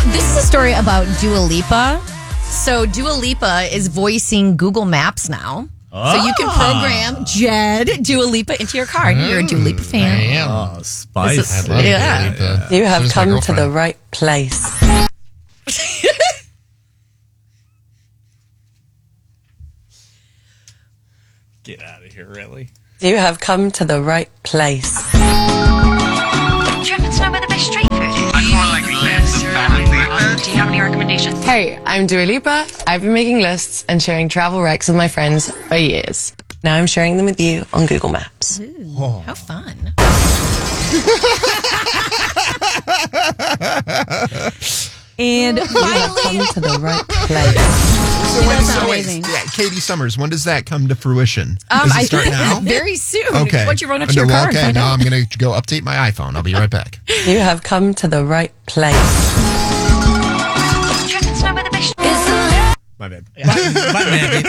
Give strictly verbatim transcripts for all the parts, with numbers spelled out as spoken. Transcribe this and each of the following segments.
this is a story about Dua Lipa. So Dua Lipa is voicing Google Maps now. Oh. So you can program Jed Dua Lipa into your car. Mm, You're a Dua Lipa fan. I am. Oh, spice. Is, I love yeah. Dua Lipa. You have come to the right place. Get out of here, really? You have come to the right place. Do you happen to know where the best street food is? I'm more like lists of family. Do you have any recommendations? Hey, I'm Dua Lipa. I've been making lists and sharing travel recs with my friends for years. Now I'm sharing them with you on Google Maps. Ooh, oh. How fun. And finally, come to the right place. So when, so wait, yeah, Katie Summers, when does that come to fruition? Um, does it I start now? Very soon. Okay. Once you run up to no, your well, car okay, and find now out. I'm going to go update my iPhone. I'll be right back. You have come to the right place. Do you happen to know where the best street is? My bad. My bad.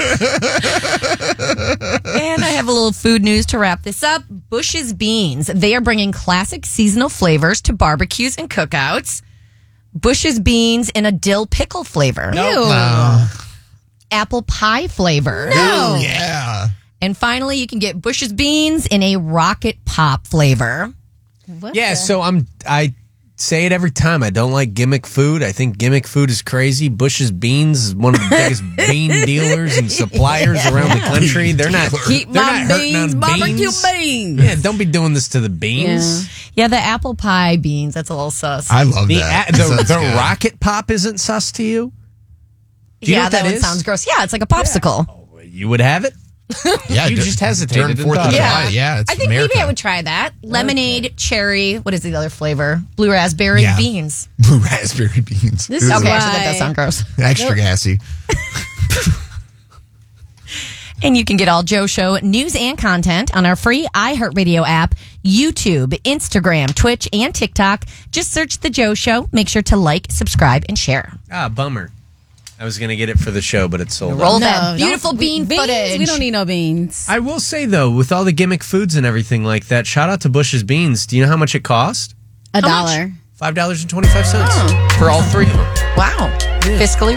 And I have a little food news to wrap this up. Bush's Beans. They are bringing classic seasonal flavors to barbecues and cookouts. Bush's Beans in a dill pickle flavor. No. no. Apple pie flavor. No. Yeah. And finally, you can get Bush's Beans in a rocket pop flavor. What yeah, the? so I'm I say it every time. I don't like gimmick food. I think gimmick food is crazy. Bush's Beans is one of the biggest bean dealers and suppliers yeah. around the country. They're not keep they're my not beans, barbecue beans. beans. Yeah, don't be doing this to the beans. Yeah. Yeah, the apple pie beans, that's a little sus. I love the, that. A, the the rocket pop isn't sus to you? Do you yeah, know what that, that one is? sounds gross. Yeah, it's like a popsicle. Yeah. Oh, you would have it? Yeah, you d- just hesitated. During Fourth of yeah. July, yeah. It's I think America. maybe I would try that. Lemonade, okay. cherry. What is the other flavor? Blue raspberry yeah. beans. Blue raspberry beans. This is okay, actually, that does sound gross. Extra nope. gassy. And you can get all Joe Show news and content on our free iHeartRadio app, YouTube, Instagram, Twitch, and TikTok. Just search The Joe Show. Make sure to like, subscribe, and share. Ah, bummer. I was going to get it for the show, but it's sold Roll out. that no, beautiful bean beans, footage. We don't need no beans. I will say, though, with all the gimmick foods and everything like that, shout out to Bush's Beans. Do you know how much it cost? A dollar. five dollars and twenty-five cents oh. for all three of them. Wow. Yeah. Fiscally